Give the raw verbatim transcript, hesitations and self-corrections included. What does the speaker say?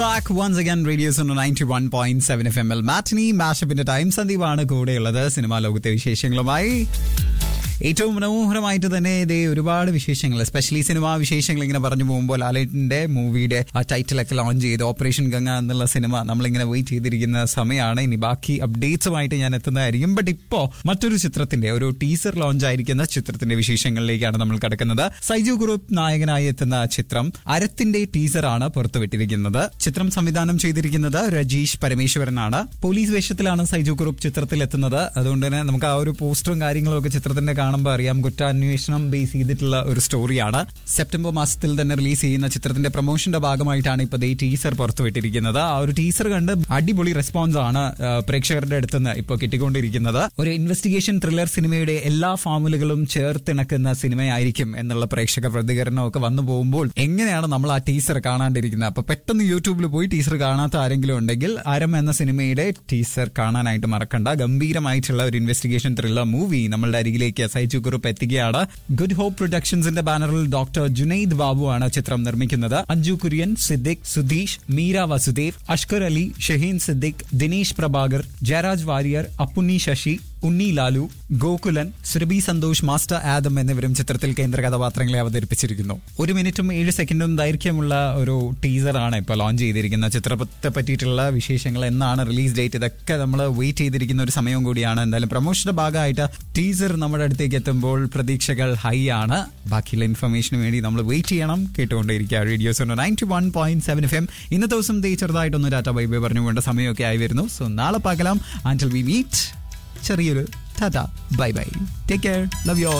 Back once again, Radio Suno ninety-one point seven F M L Matinee Mashup-ന്റെ time സന്ദീപാണ് കൂടെയുള്ളത് cinema ലോകത്തെ വിശേഷങ്ങളുമായി. ഏറ്റവും മനോഹരമായിട്ട് തന്നെ ഇതേ ഒരുപാട് വിശേഷങ്ങൾ, എസ്പെഷ്യലി സിനിമാ വിശേഷങ്ങൾ ഇങ്ങനെ പറഞ്ഞു പോകുമ്പോൾ ലാലേട്ടന്റെ മൂവിയുടെ ആ ടൈറ്റിലൊക്കെ ലോഞ്ച് ചെയ്ത് ഓപ്പറേഷൻ ഗംഗ എന്നുള്ള സിനിമ നമ്മളിങ്ങനെ വെയിറ്റ് ചെയ്തിരിക്കുന്ന സമയമാണ്. ഇനി ബാക്കി അപ്ഡേറ്റ്സുമായിട്ട് ഞാൻ എത്തുന്നതായിരിക്കും. ബട്ട് ഇപ്പോ മറ്റൊരു ചിത്രത്തിന്റെ ഒരു ടീസർ ലോഞ്ച് ആയിരിക്കുന്ന ചിത്രത്തിന്റെ വിശേഷങ്ങളിലേക്കാണ് നമ്മൾ കിടക്കുന്നത്. സൈജു ഗ്രൂപ്പ് നായകനായി എത്തുന്ന ചിത്രം അരത്തിന്റെ ടീസറാണ് പുറത്തുവിട്ടിരിക്കുന്നത്. ചിത്രം സംവിധാനം ചെയ്തിരിക്കുന്നത് രജീഷ് പരമേശ്വരനാണ്. പോലീസ് വേഷത്തിലാണ് സൈജു ഗ്രൂപ്പ് ചിത്രത്തിൽ എത്തുന്നത്. അതുകൊണ്ട് തന്നെ നമുക്ക് ആ ഒരു പോസ്റ്ററും കാര്യങ്ങളും ഒക്കെ ചിത്രത്തിന്റെ കാണുമ്പോൾ അറിയാം, കുറ്റാന്വേഷണം ബേസ് ചെയ്തിട്ടുള്ള ഒരു സ്റ്റോറിയാണ്. സെപ്റ്റംബർ മാസത്തിൽ തന്നെ റിലീസ് ചെയ്യുന്ന ചിത്രത്തിന്റെ പ്രൊമോഷന്റെ ഭാഗമായിട്ടാണ് ഇപ്പോൾ ഈ ടീസർ പുറത്തുവിട്ടിരിക്കുന്നത്. ആ ഒരു ടീസർ കണ്ട് അടിപൊളി റെസ്പോൺസ് ആണ് പ്രേക്ഷകരുടെ അടുത്തുനിന്ന് ഇപ്പോൾ കിട്ടിക്കൊണ്ടിരിക്കുന്നത്. ഒരു ഇൻവെസ്റ്റിഗേഷൻ ത്രില്ലർ സിനിമയുടെ എല്ലാ ഫോർമുലകളും ചേർത്തിണക്കുന്ന സിനിമയായിരിക്കും എന്നുള്ള പ്രേക്ഷക പ്രതികരണമൊക്കെ വന്നു പോകുമ്പോൾ എങ്ങനെയാണ് നമ്മൾ ആ ടീസർ കാണാണ്ടിരിക്കുന്നത്? അപ്പൊ പെട്ടെന്ന് യൂട്യൂബിൽ പോയി ടീസർ കാണാത്ത ആരെങ്കിലും ഉണ്ടെങ്കിൽ അരം എന്ന സിനിമയുടെ ടീസർ കാണാനായിട്ട് മറക്കണ്ട. ഗംഭീരമായിട്ടുള്ള ഒരു ഇൻവെസ്റ്റിഗേഷൻ ത്രില്ലർ മൂവി നമ്മളുടെ അരികിലേക്ക് സൈജു ഗ്രൂപ്പ് എത്തുകയാണ്. ഗുഡ് ഹോപ്പ് പ്രൊഡക്ഷൻസിന്റെ ബാനറിൽ ഡോക്ടർ ജുനൈദ് ബാബു ആണ് ചിത്രം നിർമ്മിക്കുന്നത്. അഞ്ജു കുര്യൻ, സിദ്ദിഖ്, സുധീഷ്, മീര വസുദേവ്, അഷ്കർ അലി, ഷഹീൻ സിദ്ദിഖ്, ദിനേശ് പ്രഭാകർ, ജയരാജ് വാര്യർ, അപ്പുണ്ണി ശശി, ഉണ്ണി ലാലു, ഗോകുലൻ, സുരഭി സന്തോഷ്, മാസ്റ്റർ ആദം എന്നിവരും ചിത്രത്തിൽ കേന്ദ്ര കഥാപാത്രങ്ങളെ അവതരിപ്പിച്ചിരിക്കുന്നു. ഒരു മിനിറ്റും ഏഴ് സെക്കൻഡും ദൈർഘ്യമുള്ള ഒരു ടീസറാണ് ഇപ്പോൾ ലോഞ്ച് ചെയ്തിരിക്കുന്ന. ചിത്രത്തെ പറ്റിയിട്ടുള്ള വിശേഷങ്ങൾ, എന്നാണ് റിലീസ് ഡേറ്റ്, ഇതൊക്കെ നമ്മൾ വെയിറ്റ് ചെയ്തിരിക്കുന്ന ഒരു സമയവും കൂടിയാണ്. എന്തായാലും പ്രൊമോഷന്റെ ഭാഗമായിട്ട് ടീസർ നമ്മുടെ അടുത്തേക്ക് എത്തുമ്പോൾ പ്രതീക്ഷകൾ ഹൈ ആണ്. ബാക്കിയുള്ള ഇൻഫർമേഷന് വേണ്ടി നമ്മൾ വെയിറ്റ് ചെയ്യണം. കേട്ടുകൊണ്ടേയിരിക്കുക radio Suno ninety one point seven F M. ഇന്നത്തെ ദിവസം ദേ ചെറുതായിട്ടൊന്ന് ടാറ്റ ബൈ ബൈ പറഞ്ഞു വേണ്ട സമയമൊക്കെ ആയി വരുന്നു. സോ നാളെ പാകലാം. ആൻറ്റിൽ വി മീറ്റ്, ചെറിയൊരു Tata bye bye, take care, love you all.